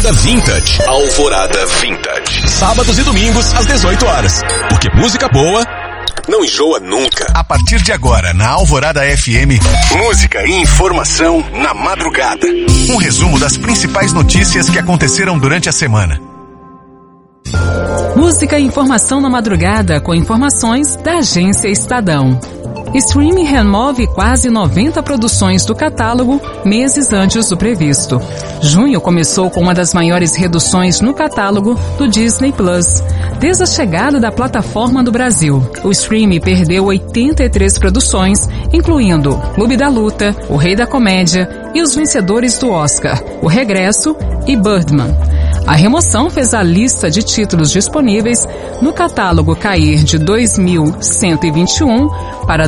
Alvorada Vintage. Alvorada Vintage. Sábados e domingos às 18 horas. Porque música boa não enjoa nunca. A partir de agora, na Alvorada FM, música e informação na madrugada. Um resumo das principais notícias que aconteceram durante a semana. Música e informação na madrugada com informações da agência Estadão. Streaming remove quase 90 produções do catálogo meses antes do previsto. Junho começou com uma das maiores reduções no catálogo do Disney Plus. Desde a chegada da plataforma no Brasil, o streaming perdeu 83 produções, incluindo Clube da Luta, O Rei da Comédia e os vencedores do Oscar, O Regresso e Birdman. A remoção fez a lista de títulos disponíveis no catálogo cair de 2.121 para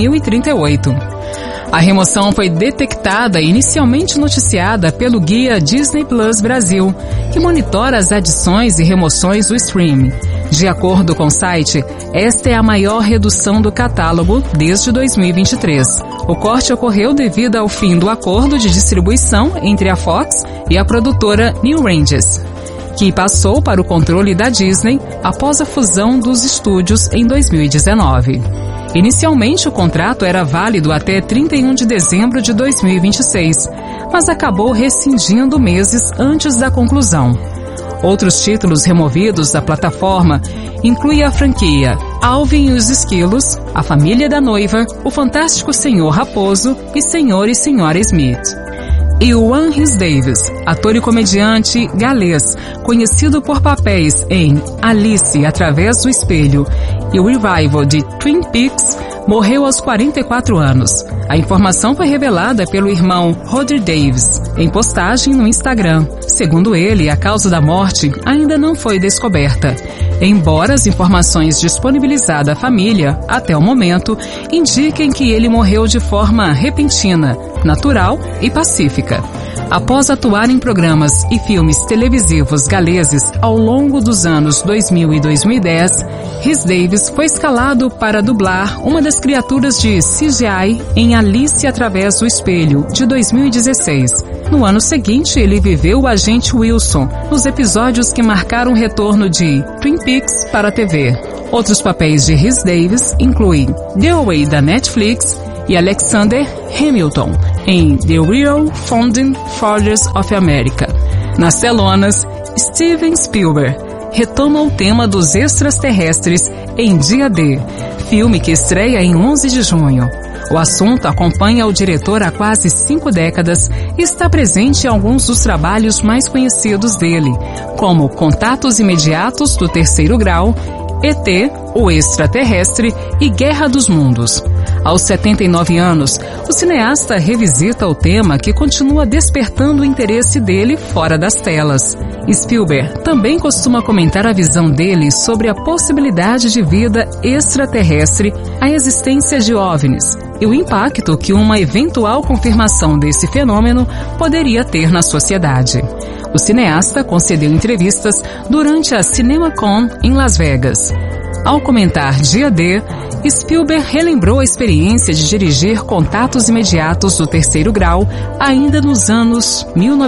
2.038. A remoção foi detectada e inicialmente noticiada pelo guia Disney Plus Brasil, que monitora as adições e remoções do streaming. De acordo com o site, esta é a maior redução do catálogo desde 2023. O corte ocorreu devido ao fim do acordo de distribuição entre a Fox e a produtora New Ranges, que passou para o controle da Disney após a fusão dos estúdios em 2019. Inicialmente, o contrato era válido até 31 de dezembro de 2026, mas acabou rescindindo meses antes da conclusão. Outros títulos removidos da plataforma incluem a franquia Alvin e os Esquilos, A Família da Noiva, O Fantástico Senhor Raposo e Senhor e Senhora Smith. E Juan Rhys-Davies, ator e comediante galês, conhecido por papéis em Alice através do Espelho e o revival de Twin Peaks, morreu aos 44 anos. A informação foi revelada pelo irmão Roddy Davies em postagem no Instagram. Segundo ele, a causa da morte ainda não foi descoberta, embora as informações disponibilizadas à família, até o momento, indiquem que ele morreu de forma repentina, natural e pacífica. Após atuar em programas e filmes televisivos galeses ao longo dos anos 2000 e 2010, Rhys-Davies foi escalado para dublar uma das criaturas de CGI em Alice através do Espelho, de 2016. No ano seguinte, ele viveu o agente Wilson nos episódios que marcaram o retorno de Twin Peaks para a TV. Outros papéis de Rhys-Davies incluem The Away da Netflix e Alexander Hamilton em The Real Founding Fathers of America. Nas telonas, Steven Spielberg retoma o tema dos extraterrestres em Dia D, filme que estreia em 11 de junho. O assunto acompanha o diretor há quase 5 décadas e está presente em alguns dos trabalhos mais conhecidos dele, como Contatos Imediatos do Terceiro Grau, ET, o Extraterrestre e Guerra dos Mundos. Aos 79 anos, o cineasta revisita o tema que continua despertando o interesse dele fora das telas. Spielberg também costuma comentar a visão dele sobre a possibilidade de vida extraterrestre, a existência de OVNIs e o impacto que uma eventual confirmação desse fenômeno poderia ter na sociedade. O cineasta concedeu entrevistas durante a CinemaCon em Las Vegas. Ao comentar Dia D, Spielberg relembrou a experiência de dirigir Contatos Imediatos do Terceiro Grau ainda nos anos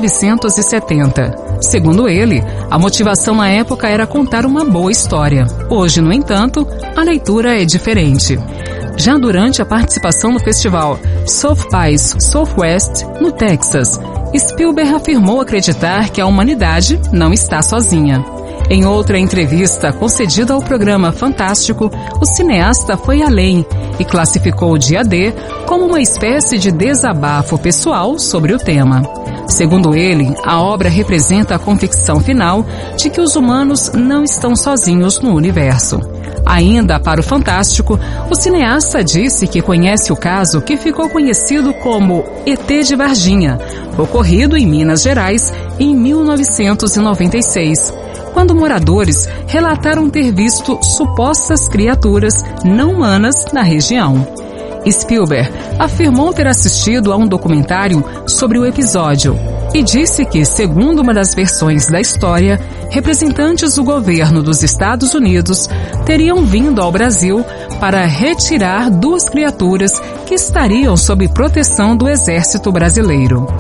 1970. Segundo ele, a motivação na época era contar uma boa história. Hoje, no entanto, a leitura é diferente. Já durante a participação no festival South by Southwest, no Texas, Spielberg afirmou acreditar que a humanidade não está sozinha. Em outra entrevista concedida ao programa Fantástico, o cineasta foi além e classificou o Dia D como uma espécie de desabafo pessoal sobre o tema. Segundo ele, a obra representa a convicção final de que os humanos não estão sozinhos no universo. Ainda para o Fantástico, o cineasta disse que conhece o caso que ficou conhecido como ET de Varginha, ocorrido em Minas Gerais em 1996. Quando moradores relataram ter visto supostas criaturas não humanas na região. Spielberg afirmou ter assistido a um documentário sobre o episódio e disse que, segundo uma das versões da história, representantes do governo dos Estados Unidos teriam vindo ao Brasil para retirar 2 criaturas que estariam sob proteção do exército brasileiro.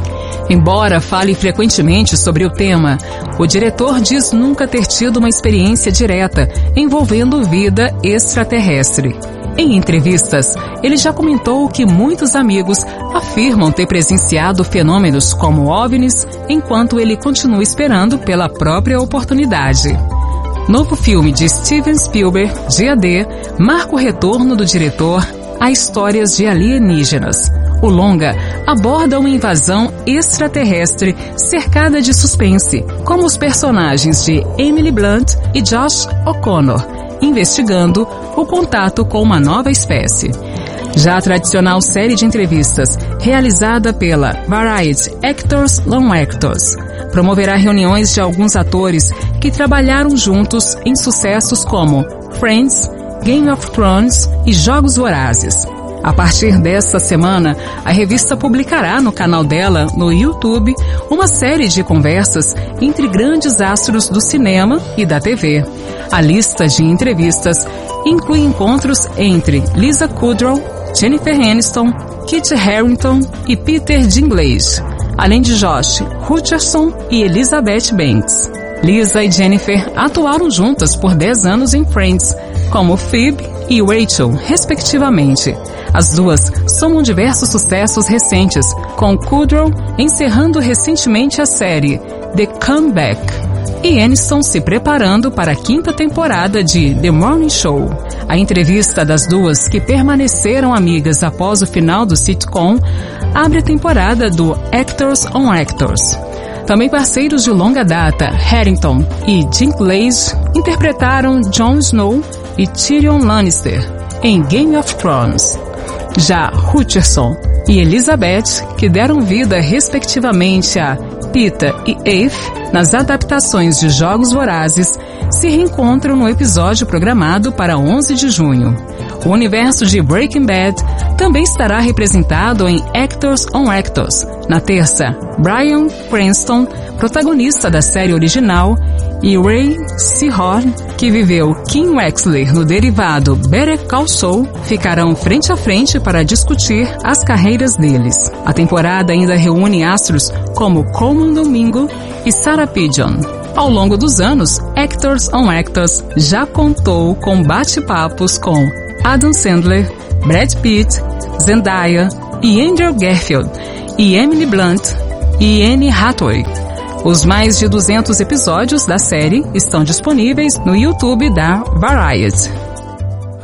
Embora fale frequentemente sobre o tema, o diretor diz nunca ter tido uma experiência direta envolvendo vida extraterrestre. Em entrevistas, ele já comentou que muitos amigos afirmam ter presenciado fenômenos como OVNIs, enquanto ele continua esperando pela própria oportunidade. Novo filme de Steven Spielberg, Dia D, marca o retorno do diretor a histórias de alienígenas. O longa aborda uma invasão extraterrestre cercada de suspense, como os personagens de Emily Blunt e Josh O'Connor, investigando o contato com uma nova espécie. Já a tradicional série de entrevistas, realizada pela Variety Actors on Actors, promoverá reuniões de alguns atores que trabalharam juntos em sucessos como Friends, Game of Thrones e Jogos Vorazes. A partir desta semana, a revista publicará no canal dela, no YouTube, uma série de conversas entre grandes astros do cinema e da TV. A lista de entrevistas inclui encontros entre Lisa Kudrow, Jennifer Aniston, Kit Harington e Peter Dinklage, além de Josh Hutcherson e Elizabeth Banks. Lisa e Jennifer atuaram juntas por 10 anos em Friends, como Phoebe e Rachel, respectivamente. As duas somam diversos sucessos recentes, com Kudrow encerrando recentemente a série The Comeback e Aniston se preparando para a 5ª temporada de The Morning Show. A entrevista das duas, que permaneceram amigas após o final do sitcom, abre a temporada do Actors on Actors. Também parceiros de longa data, Harington e Dinklage interpretaram Jon Snow e Tyrion Lannister em Game of Thrones. Já Hutcherson e Elizabeth, que deram vida respectivamente a Peeta e Ace nas adaptações de Jogos Vorazes, se reencontram no episódio programado para 11 de junho. O universo de Breaking Bad também estará representado em Actors on Actors. Na terça, Bryan Cranston, protagonista da série original, e Ray Seahorn, que viveu Kim Wexler no derivado Better Call Saul, ficarão frente a frente para discutir as carreiras deles. A temporada ainda reúne astros como Colman Domingo e Sarah Paulson. Ao longo dos anos, Actors on Actors já contou com bate-papos com Adam Sandler, Brad Pitt, Zendaya e Andrew Garfield, e Emily Blunt e Anne Hathaway. Os mais de 200 episódios da série estão disponíveis no YouTube da Variety.